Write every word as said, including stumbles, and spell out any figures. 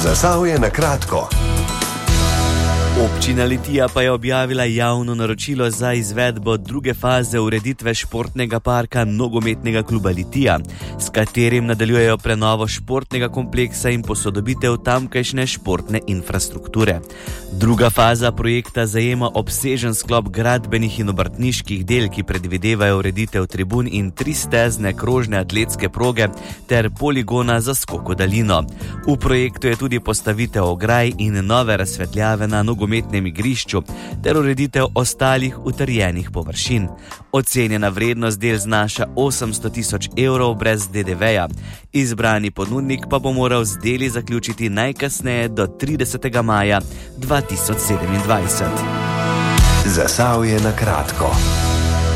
Zasavje na kratko. Občina Litija pa je objavila javno naročilo za izvedbo druge faze ureditve športnega parka nogometnega kluba Litija, s katerim nadaljujejo prenovo športnega kompleksa in posodobitev tamkajšnje športne infrastrukture. Druga faza projekta zajema obsežen sklop gradbenih in obrtniških del, ki predvidevajo ureditev tribun in tristezne krožne atletske proge ter poligona za skok v daljino. V projektu je tudi postavitev ograj in nove razsvetljave na nogometnem igrišču ter ureditev ostalih utrjenih površin. Ocenjena vrednost del znaša osemsto tisoč evrov brez de de veja. Izbrani ponudnik pa bo moral z deli zaključiti najkasneje do tridesetega maja dva tisoč sedemindvajset. Zasavje na kratko.